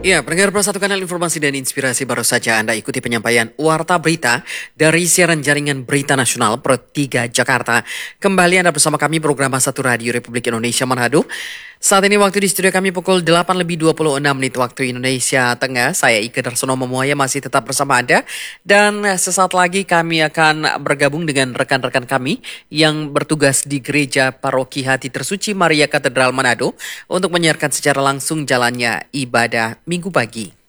Ya, pendengar Pro Satu Kanal Informasi dan Inspirasi, baru saja Anda ikuti penyampaian Warta Berita dari siaran jaringan Berita Nasional Pro 3 Jakarta. Kembali Anda bersama kami program Satu Radio Republik Indonesia Manado. Saat ini waktu di studio kami pukul 8:26 waktu Indonesia Tengah. Saya Ike Darsono Memuaya masih tetap bersama Anda. Dan sesaat lagi kami akan bergabung dengan rekan-rekan kami yang bertugas di Gereja Paroki Hati Tersuci Maria Katedral Manado untuk menyiarkan secara langsung jalannya ibadah Minggu pagi.